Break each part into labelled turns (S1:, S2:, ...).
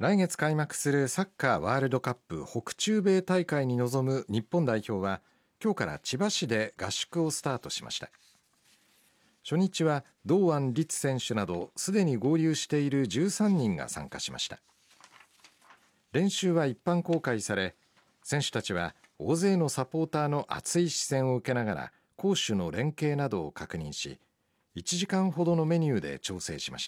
S1: 来月開幕するサッカーワールドカップ北中米大会に臨む日本代表は今日から千葉市で合宿をスタートしました。初日は堂安律選手などすでに合流している13人が参加しました。練習は一般公開され、選手たちは大勢のサポーターの熱い視線を受けながら攻守の連携などを確認し、1時間ほどのメニューで調整しました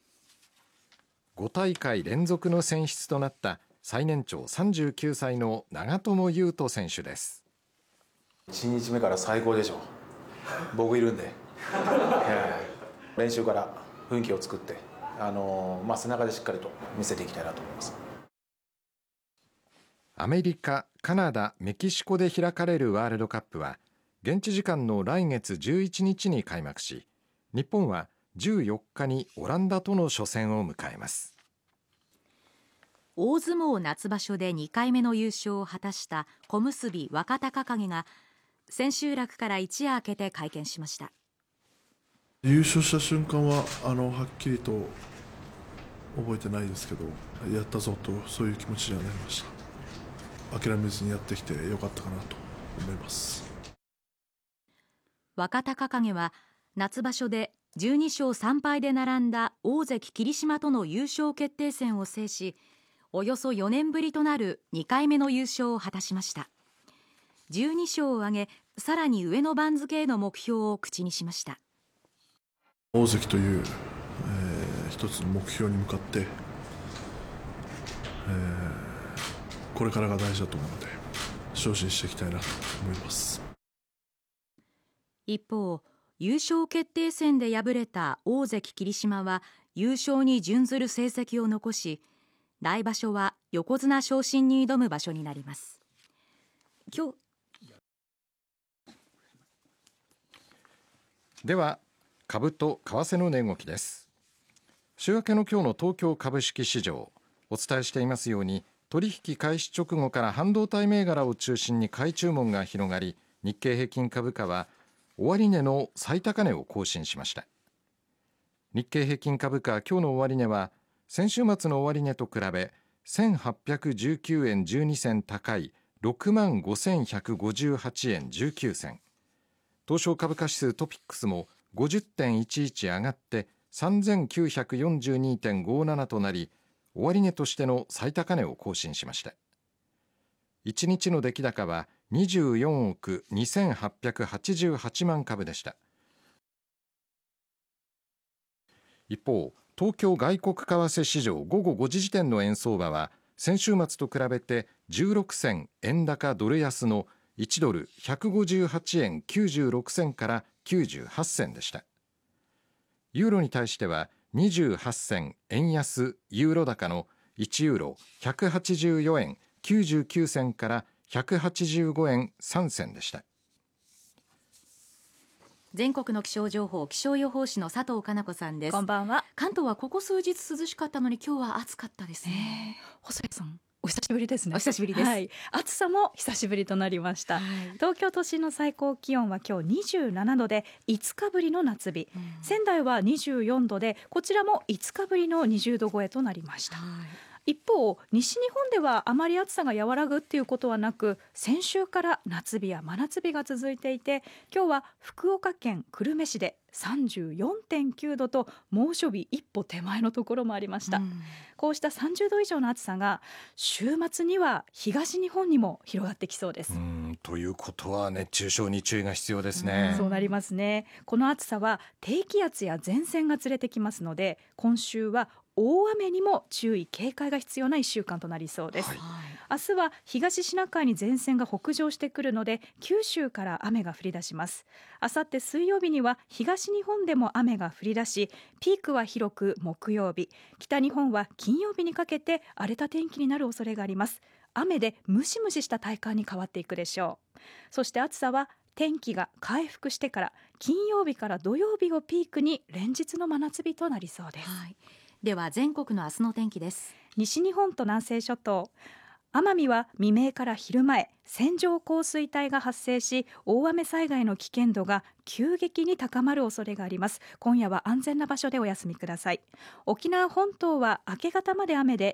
S1: 。5大会連続の選出となった最年長39歳の長友佑都選手です。
S2: 1日目から最高でしょ。僕いるんで練習から雰囲気を作って背中でしっかりと見せていきたいなと思います。
S1: アメリカ、カナダ、メキシコで開かれるワールドカップは現地時間の来月11日に開幕し、日本は14日にオランダとの初戦を迎えます。
S3: 大相撲夏場所で2回目の優勝を果たした小結若隆景が千秋楽から一夜明けて会見しました。
S4: 優勝した瞬間ははっきりと覚えてないですけど、やったぞとそういう気持ちにはなりました。諦めずにやってきてよかったかなと思います。
S3: 若隆景は夏場所で12勝3敗で並んだ大関霧島との優勝決定戦を制し、およそ4年ぶりとなる2回目の優勝を果たしました。12勝を挙げ、さらに上の番付への目標を口にしました。
S4: 大関という、一つの目標に向かって、これからが大事だと思うので精進していきたいなと思います。
S3: 一方、優勝決定戦で敗れた大関霧島は優勝に準ずる成績を残し、来場所は横綱昇進に挑む場所になります。
S1: では株と為替の値動きです。週明けの今日の東京株式市場、お伝えしていますように取引開始直後から半導体銘柄を中心に買い注文が広がり、日経平均株価は終値の最高値を更新しました。日経平均株価今日の終値は先週末の終値と比べ1819円12銭高い 65,158 円19銭、東証株価指数トピックスも 50.11 上がって3942.57 となり、終値としての最高値を更新しました。1日の出来高は24億2888万株でした。一方、東京外国為替市場午後5時時点の円相場は先週末と比べて16銭円高ドル安の1ドル158円96銭から98銭でした。ユーロに対しては28銭円安ユーロ高の1ユーロ184円99銭から185円3銭でした。
S3: 全国の気象情報、気象予報士の佐藤かな子さんです。
S5: こんばんは。
S3: 関東はここ数日涼しかったのに今日は暑かったですね。
S5: 細井さん、お久しぶりですね。
S3: お久しぶりです、
S5: はい、暑さも久しぶりとなりました、東京都心の最高気温は今日27度で5日ぶりの夏日、仙台は24度でこちらも5日ぶりの20度超えとなりました。一方、西日本ではあまり暑さが和らぐっていうことはなく、先週から夏日や真夏日が続いていて、今日は福岡県久留米市で34.9 度と猛暑日一歩手前のところもありました、こうした30度以上の暑さが週末には東日本にも広がってきそうです。
S1: ということは熱中症に注意が必要ですね。
S5: そうなりますね。この暑さは低気圧や前線が連れてきますので、今週は大雨にも注意警戒が必要な1週間となりそうです、明日は東シナ海に前線が北上してくるので九州から雨が降り出します。あさって水曜日には東日本でも雨が降り出し、ピークは広く木曜日、北日本は金曜日にかけて荒れた天気になる恐れがあります。雨でムシムシした体感に変わっていくでしょう。そして暑さは天気が回復してから金曜日から土曜日をピークに連日の真夏日となりそうです、
S3: では全国の明日の天気です。
S5: 西日本と南西諸島、奄美は未明から昼前、線状降水帯が発生し、大雨災害の危険度が急激に高まる恐れがあります。今夜は安全な場所でお休みください。沖縄本島は明け方まで雨で